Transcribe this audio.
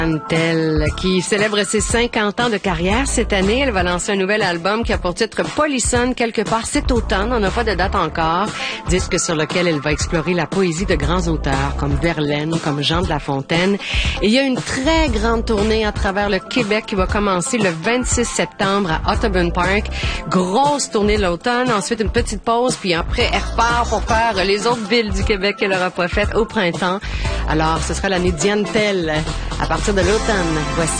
Diane qui célèbre ses 50 ans de carrière cette année. Elle va lancer un nouvel album qui a pour titre Polissonne quelque part cet automne. On n'a pas de date encore. Disque sur lequel elle va explorer la poésie de grands auteurs comme Verlaine, comme Jean de La Fontaine. Et il y a une très grande tournée à travers le Québec qui va commencer le 26 septembre à Audubon Park. Grosse tournée de l'automne. Ensuite, une petite pause. Puis après, elle repart pour faire les autres villes du Québec qu'elle n'aura pas faites au printemps. Alors, ce sera l'année Diane Tell à partir de l'automne. Voici